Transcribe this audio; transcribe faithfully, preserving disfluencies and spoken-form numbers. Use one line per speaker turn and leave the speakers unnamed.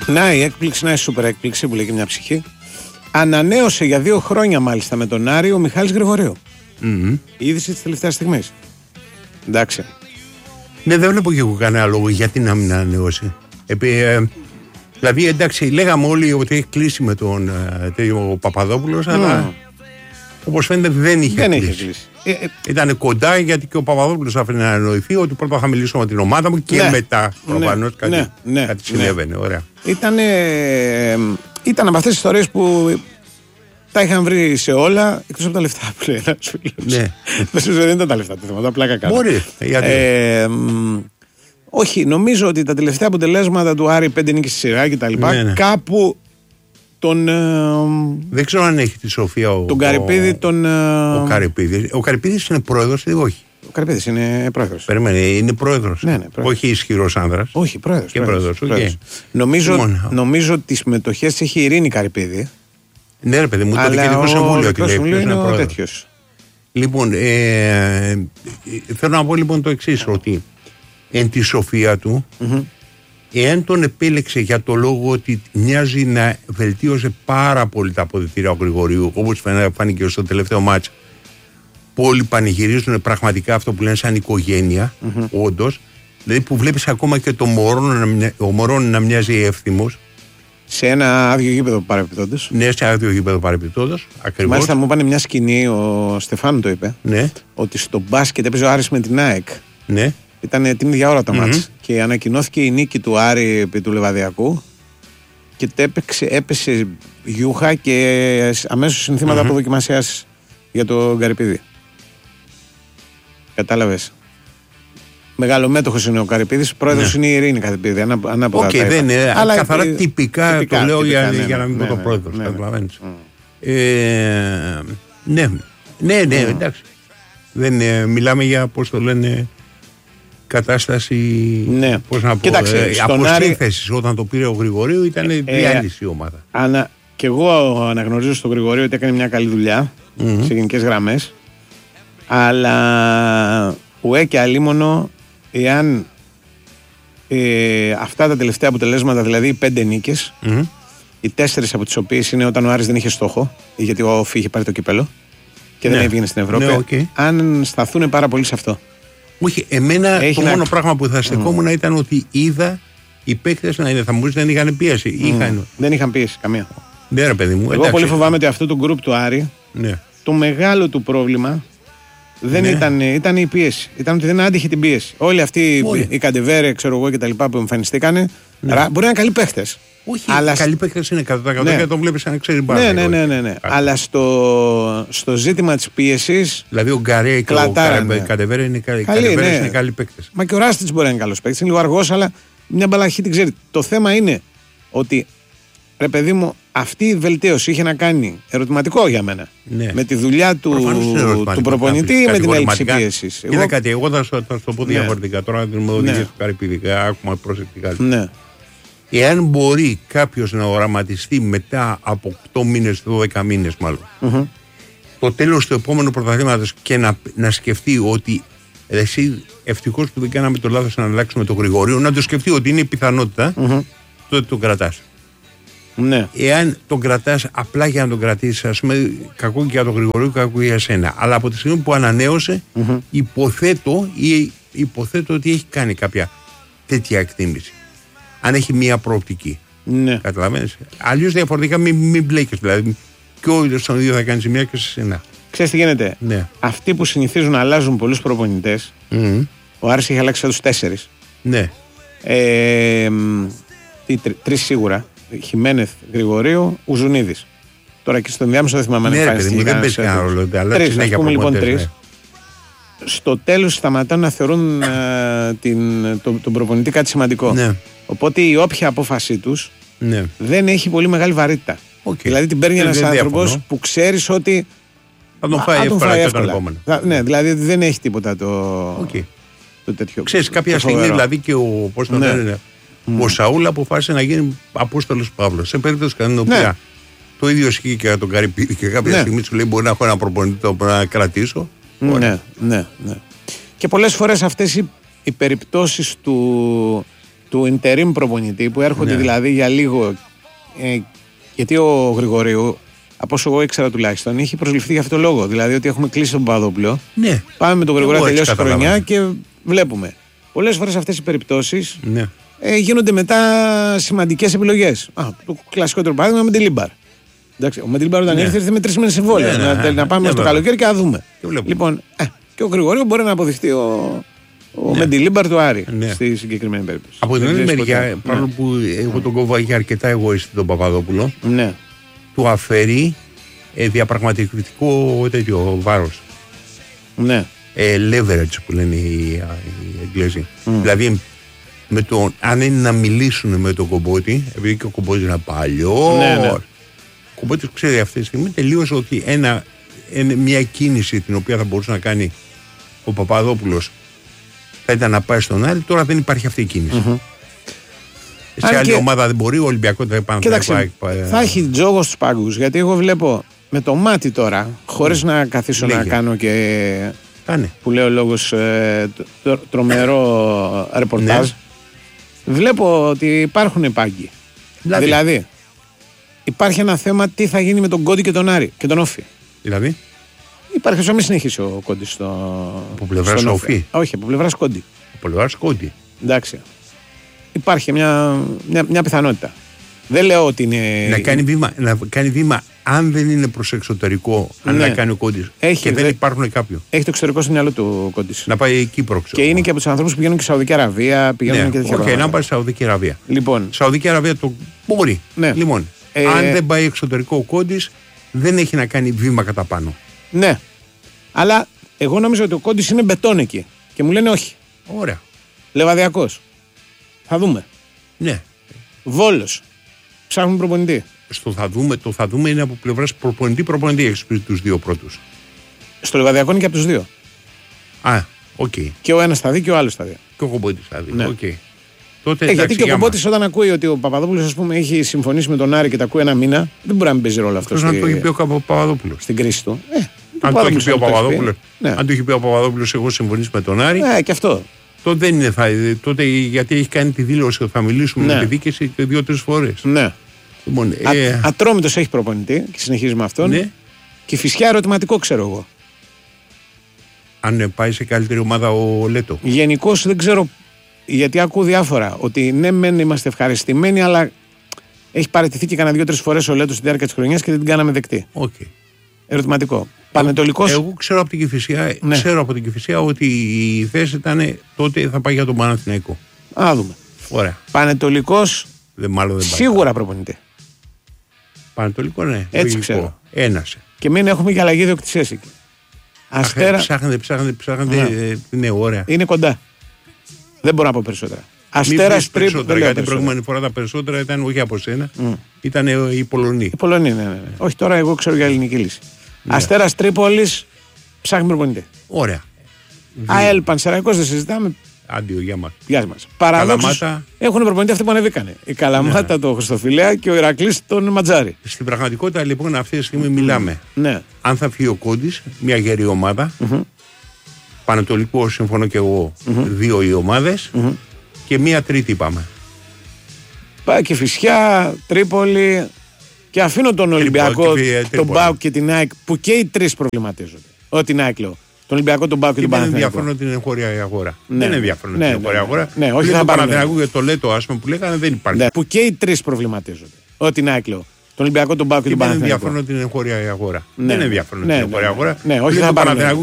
Να η έκπληξη, να η σούπερ έκπληξη που λέει και μια ψυχή. Ανανέωσε για δύο χρόνια μάλιστα με τον Άρη ο Μιχάλης Γρηγορίου.
Mm-hmm.
Η είδηση της τελευταίας στιγμής. Εντάξει.
Ναι, δεν βλέπω και εγώ κανένα λόγο γιατί να μην ανανεώσει. Επί, ε, δηλαδή, εντάξει, λέγαμε όλοι ότι έχει κλείσει με τον ε, ο Παπαδόπουλος, mm. αλλά όπως φαίνεται δεν είχε
δεν
κλείσει.
Είχε κλείσει. Ε, ε,
Ήταν κοντά γιατί και ο Παπαδόπουλος άφηνε να ανανοηθεί ότι πρώτα θα μιλήσω με την ομάδα μου και
ναι,
μετά προφανώς
ναι,
κάτι,
ναι, ναι,
κάτι συνέβαινε.
Ναι.
Ωραία.
Ήταν, ε, ήταν από αυτές τις ιστορίες που τα είχαν βρει σε όλα εκτός από τα λεφτά που λέει ένας φίλος.
Ναι.
Δεν ήταν τα λεφτά, το θέμα, τα πλάκα κάνω.
Μπορεί.
Ε, όχι, νομίζω ότι τα τελευταία αποτελέσματα του Άρη, πέντε νίκες στη σειρά και τα λοιπά, ναι, ναι. κάπου τον.
Δεν ξέρω αν έχει τη σοφία ο.
Τον Καρυπίδη, τον.
Ο Καρυπίδης. Ο Καρυπίδης είναι πρόεδρος ή όχι?
Ο Καρυπίδης είναι πρόεδρος.
Περιμένει, είναι πρόεδρος.
Ναι, ναι, πρόεδρος.
Όχι ισχυρός άνδρας.
Όχι, πρόεδρος.
Και πρόεδρος.
πρόεδρος. Okay. Νομίζω, νομίζω ότι τις συμμετοχές έχει η Ειρήνη Καρυπίδη.
Ναι, ρε παιδί μου, το Διοικητικό Συμβούλιο
και λέει. Είναι, είναι ο τέτοιος.
Λοιπόν, ε, θέλω να πω λοιπόν το εξής, ότι εν τη σοφία του, mm-hmm. εάν τον επέλεξε για το λόγο ότι μοιάζει να βελτίωσε πάρα πολύ τα αποδυτήρια ο Γρηγορίου, όπως φάνηκε στο τελευταίο μάτς, που όλοι πανηγυρίζουν πραγματικά αυτό που λένε σαν οικογένεια, mm-hmm. όντως, δηλαδή που βλέπεις ακόμα και το μωρό να, ο μωρό να μοιάζει εύθυμος.
Σε ένα άδειο γήπεδο παρεπιπτόντως.
Ναι, σε άδειο γήπεδο παρεπιπτόντως. Ακριβώς.
Μάλιστα μου είπανε μια σκηνή, ο Στεφάνου το είπε.
Ναι.
Ότι στο μπάσκετ έπαιζε ο Άρης με την ΑΕΚ.
Ναι.
Ήταν την ίδια ώρα το mm-hmm. μάτς. Και ανακοινώθηκε η νίκη του Άρη επί του Λεβαδιακού. Και έπαιξε, έπεσε γιούχα και αμέσως συνθήματα mm-hmm. από δοκιμασίας για τον Καρυπίδη. Κατάλαβες. Μεγαλομέτωχος είναι ο Καρυπίδης, πρόεδρος ναι. είναι η Ειρήνη Καρυπίδη. Ανάποδα. Οκ,
okay, δεν είναι. Αλλά καθαρά ε, τυπικά, τυπικά το λέω τυπικά, για, ναι, για να μην πω ναι, το πρόεδρος. Ναι, ναι, ναι. Ε, ναι, ναι, ναι, mm. εντάξει. Δεν, ε, μιλάμε για, πώς το λένε, κατάσταση.
Ναι.
Πώς να πω.
Κοίταξε,
ε, αποστήθεσης όταν το πήρε ο Γρηγορίου ήταν ε, διάλυση η ομάδα.
Ανα, και εγώ αναγνωρίζω στον Γρηγορίου ότι έκανε μια καλή δουλειά mm-hmm. σε γενικές γραμμές. Αλλά ουέ και αλίμονο. Εάν ε, αυτά τα τελευταία αποτελέσματα, δηλαδή οι πέντε νίκες, mm-hmm. οι τέσσερις από τις οποίες είναι όταν ο Άρης δεν είχε στόχο, γιατί ο Όφη είχε πάρει το κύπελο και ναι. δεν έβγαινε στην Ευρώπη,
ναι, okay.
αν σταθούν πάρα πολύ σε αυτό.
Όχι, εμένα Έχει το να... μόνο πράγμα που θα στεκόμουν mm. ήταν ότι είδα οι παίκτες να είναι, θα μου πεις δεν είχαν πίεση. Mm. Είχαν...
Δεν είχαν πίεση καμία.
Ναι, ρε παιδί μου.
Εγώ
εντάξει.
πολύ φοβάμαι ότι αυτό το γκρουπ του Άρη, ναι. το μεγάλο του πρόβλημα. Δεν ναι. ήταν, ήταν η πίεση. Ήταν ότι δεν άντυχε την πίεση. Όλοι αυτοί Όλοι. οι Καντεβέρε, ξέρω εγώ και τα λοιπά που εμφανιστήκανε, ναι. μπορεί να είναι καλοί παίχτες.
Όχι, αλλά καλοί παίχτες είναι εκατό τοις εκατό ναι. και το βλέπεις να ξέρει πάρα
ναι, ναι, ναι, ναι, ναι. Αλλά στο, στο ζήτημα της πίεσης.
Δηλαδή ο Γκαρέ και ο Καντεβέρε είναι καλοί, καλή, ναι. είναι καλοί παίχτες.
Μα και ο Ράστιτς μπορεί να είναι καλός παίχτης. Είναι λίγο αργός, αλλά μια μπαλαχή την ξέρει. Το θέμα είναι ότι. Ρε παιδί μου, αυτή η βελτίωση είχε να κάνει ερωτηματικό για μένα. Ναι. Με τη δουλειά του, του προπονητή ή με την έλλειψη πίεσης.
Κοίτα εγώ... κάτι, εγώ θα σου το πω διαφορετικά. Ναι. Τώρα να μου οδηγήσει το καρυπηδικά, άκουμα προσεκτικά.
Ναι.
Εάν μπορεί κάποιος να οραματιστεί μετά από οκτώ μήνες, δώδεκα μήνες μάλλον, mm-hmm. το τέλος του επόμενου πρωταθλήματος και να, να σκεφτεί ότι εσύ ευτυχώς που δεν κάναμε το λάθος να αλλάξουμε τον Γρηγορίου, να το σκεφτεί ότι είναι η πιθανότητα, mm-hmm. τότε τον κρατάς.
Ναι.
Εάν τον κρατάς απλά για να τον κρατήσεις, ας πούμε, κακό και για τον Γρηγορίου, κακό για σένα. Αλλά από τη στιγμή που ανανέωσε, mm-hmm. υποθέτω, ή, υποθέτω ότι έχει κάνει κάποια τέτοια εκτίμηση. Αν έχει μία προοπτική.
Ναι.
Καταλαβαίνεις. Αλλιώς διαφορετικά μην, μην μπλέκεις. Δηλαδή, και ο στον ίδιο θα κάνει ζημιά και σε σένα.
Ξέρεις τι γίνεται.
Ναι.
Αυτοί που συνηθίζουν να αλλάζουν πολλούς προπονητές, mm-hmm. ο Άρης έχει αλλάξει τους τέσσερις.
Ναι.
Ε, τρι, τρεις σίγουρα. Χιμένεθ, Γρηγορίου, Ουζουνίδης. Τώρα και στο ενδιάμεσο δεν θυμάμαι αν
εμφανιστεί. Δεν παίζει κανένα ρόλο.
Τρεις, ας πούμε λοιπόν τρεις. Στο τέλος σταματάνε να θεωρούν uh, την, το, τον προπονητή κάτι σημαντικό.
Ναι.
Οπότε η όποια απόφασή τους
ναι.
δεν έχει πολύ μεγάλη βαρύτητα.
Okay.
Δηλαδή την παίρνει ένας άνθρωπος που ξέρεις ότι
θα τον φάει, α, τον φάει εύκολα.
Θα, ναι, δηλαδή δεν έχει τίποτα το,
okay.
το τέτοιο.
Ξέρεις κάποια στιγμή δηλαδή και ο, πώς το ναι. λένε, mm. ο Σαούλ αποφάσισε να γίνει Απόστολος Παύλος. Σε περίπτωση κατά την οποία ναι. το ίδιο ισχύει και για τον Καρυπίδη και κάποια ναι. στιγμή σου λέει μπορεί να έχω ένα προπονητή το να κρατήσω.
Ναι, ναι, ναι, ναι. Και πολλές φορές αυτές οι, οι περιπτώσεις του, του interim προπονητή που έρχονται ναι. δηλαδή για λίγο. Ε, γιατί ο Γρηγορίου, από όσο εγώ ήξερα τουλάχιστον, έχει προσληφθεί για αυτό το λόγο. Δηλαδή ότι έχουμε κλείσει τον Παπαδόπουλο.
Ναι.
Πάμε με τον Γρηγορίου να τελειώσει η χρονιά και βλέπουμε. Πολλές φορές αυτές οι περιπτώσεις ναι. ε, γίνονται μετά σημαντικές επιλογές. Α, το κλασικότερο παράδειγμα με την Λίμπαρ. Εντάξει, ο Μεντιλίμπαρ όταν ναι. ήρθε, ήρθε με τρεις μήνες συμβόλαιο. Ναι, ναι, να, να πάμε ναι, στο ναι, καλοκαίρι και να δούμε. Και λοιπόν, ε, και ο Γρηγορίου μπορεί να αποδειχτεί ο, ο ναι. Μεντιλίμπαρ του Άρη ναι. στη συγκεκριμένη περίπτωση. Από την άλλη μεριά, παρόλο
που εγώ τον κόβω για αρκετά εγωιστή τον Παπαδόπουλο,
ναι.
του αφαιρεί ε, διαπραγματευτικό τέτοιο βάρος.
Ναι.
Ε, leverage που λένε οι, οι Εγγλέζοι. Mm. Δηλαδή, με το, αν είναι να μιλήσουν με τον Κομπότη, επειδή και ο Κομπότης είναι παλιό.
Ναι, ναι.
Ο Κομπότης ξέρει αυτή τη στιγμή τελείως ότι ένα, ένα, μια κίνηση την οποία θα μπορούσε να κάνει ο Παπαδόπουλος θα ήταν να πάει στον Άρη. Τώρα δεν υπάρχει αυτή η κίνηση. Mm-hmm. Σε αν άλλη και... ομάδα δεν μπορεί, ο Ολυμπιακός θα πάει.
Κοίταξε, θα έχει τζόγο στους πάγκους. Γιατί εγώ βλέπω με το μάτι τώρα, χωρίς mm. να καθίσω Λέγε. να κάνω και.
Κάνε.
Που λέει ο λόγος ε, τρο, τρομερό ρεπορτάζ. Ναι. Βλέπω ότι υπάρχουν πάγκοι. Δηλαδή. δηλαδή, υπάρχει ένα θέμα τι θα γίνει με τον Κόντι και τον Άρη και τον Όφη.
Δηλαδή,
υπάρχει όσο μην συνεχίσει ο Κόντι στο.
Από πλευράς Όφη.
Όχι, από πλευράς Κόντι.
Από πλευράς Κόντι.
Εντάξει. Υπάρχει μια, μια, μια πιθανότητα. Δεν λέω ότι είναι.
Να κάνει βήμα, να κάνει βήμα αν δεν είναι προς εξωτερικό, αν ναι. να κάνει ο Κόντις. Έχει, και δεν δε... υπάρχουν κάποιοι.
Έχει το εξωτερικό στο μυαλό του Κόντις.
Να πάει Κύπρο, ξέρω.
Και είναι και από τους ανθρώπους που πηγαίνουν και στη Σαουδική Αραβία. Πηγαίνουν
ναι,
και τέτοια
okay, να πάει στη Σαουδική Αραβία.
Λοιπόν.
Σαουδική Αραβία το μπορεί.
Ναι.
Λοιπόν, ε... αν δεν πάει εξωτερικό ο Κόντις, δεν έχει να κάνει βήμα κατά πάνω.
Ναι. Αλλά εγώ νόμιζα ότι ο Κόντις είναι μπετόν εκεί. Και μου λένε όχι.
Ωραία.
Λεβαδιακός. Θα δούμε.
Ναι.
Βόλος. Ψάχνουμε προπονητή.
Στο θα δούμε, το θα δούμε είναι από πλευράς προπονητή-προπονητή. Έχεις πει τους δύο πρώτους.
Στο Λεβαδιακό είναι και από τους δύο.
Α, οκ. Okay.
Και ο ένας θα δει και ο άλλος θα δει.
Και ο Κομπότης θα δει.
Ναι.
Okay. Τότε,
ε,
εντάξει,
γιατί και ο Κομπότης όταν ακούει ότι ο Παπαδόπουλος ας πούμε, έχει συμφωνήσει με τον Άρη και τα ακούει ένα μήνα, δεν μπορεί να μην παίζει ρόλο αυτό.
Στη... Αν το έχει πει ο Παπαδόπουλος.
Στην κρίση του. Ε,
αν το έχει πει ο Παπαδόπουλος. Ναι. Αν το έχει πει ο Παπαδόπουλος, εγώ συμφωνήσω με τον Άρη.
Ναι, και αυτό.
Τότε δεν είναι, θα, τότε γιατί έχει κάνει τη δήλωση ότι θα μιλήσουμε
ναι.
με τη δίκηση και δύο-τρεις φορές.
Ναι.
Λοιπόν,
Α,
ε...
Ατρόμητος έχει προπονητή και συνεχίζει με αυτόν.
Ναι.
Και Φυσιά ερωτηματικό ξέρω εγώ.
Αν πάει σε καλύτερη ομάδα ο Λέτο.
Γενικώς δεν ξέρω, γιατί ακούω διάφορα. Ότι ναι, μεν είμαστε ευχαριστημένοι, αλλά έχει παραιτηθεί και κανένα δύο-τρεις φορές ο Λέτο στη διάρκεια της χρονιάς και δεν την κάναμε δεκτή.
Okay.
Ερωτηματικό. Πανετολικός.
Εγώ ξέρω από την Κηφισιά, ναι. ξέρω από την Κηφισιά ότι η θέση ήταν τότε θα πάει για τον Παναθηναϊκό.
Α, δούμε.
Ωραία.
Πανετολικός.
Δεν, μάλλον δεν
σίγουρα προπονητή.
Πανετολικό, ναι.
Έτσι
λογικό.
ξέρω.
Ένασε.
Και μην έχουμε και αλλαγή ιδιοκτησίας εκεί. Αστέρα.
Ψάχνετε, ψάχνετε, ψάχνετε. Ναι. ναι, ωραία.
Είναι κοντά. Δεν μπορώ να πω περισσότερα. Αστέρας Τρίπολης.
Γιατί την προηγούμενη φορά τα περισσότερα ήταν όχι από σένα, mm. ήταν οι Πολωνοί.
Οι Πολωνοί, ναι, ναι, ναι. Όχι τώρα, εγώ ξέρω για ελληνική λύση. Ναι. Αστέρας Τρίπολης ψάχνει προπονητή.
Ωραία.
ΑΕΛ Πανσεραϊκός δεν συζητάμε.
Αντίο, για μας.
Γεια μας. Παραδόξως έχουν προπονητή αυτοί που ανεβήκανε. Η Καλαμάτα, ναι. το Χριστοφιλέα και ο Ηρακλής τον Ματζάρη.
Στην πραγματικότητα λοιπόν αυτή τη στιγμή mm. μιλάμε.
Ναι.
Αν θα φύγει ο Κόντις, μια γερή ομάδα. Mm-hmm. Πανετολικό, συμφωνώ και εγώ, mm-hmm. δύο οι ομάδες. Mm-hmm. Και μία τρίτη είπαμε.
Πάει και Φυσιά, Τρίπολη. Και αφήνω τον Ολυμπιακό, τον ΠΑΟΚ και την ΑΕΚ που και οι τρεις προβληματίζονται. Ό,τι την ΑΕΚ λέω. Τον Ολυμπιακό, τον ΠΑΟΚ και, και τον Παναθηναϊκό.
Δεν ενδιαφέρον την εγχώρια αγορά.
Ναι.
Δεν είναι ενδιαφέρον
ναι,
την εγχώρια
ναι,
αγορά.
Ναι, όχι
τον Παναθηναϊκό και το Λέτο, ας πούμε, που λέγανε δεν υπάρχει.
Ναι, που και οι τρεις προβληματίζονται. Ό,τι την ΑΕΚ λέω. Τον Ολυμπιακό, τον ΠΑΟΚ και τον Παναθηναϊκό.
Δεν ενδιαφέρον την εγχώρια αγορά.
Ναι.
Δεν είναι ενδιαφέρον την εγχώρια αγορά.
Ναι, όχι τον Παναθηναϊκό.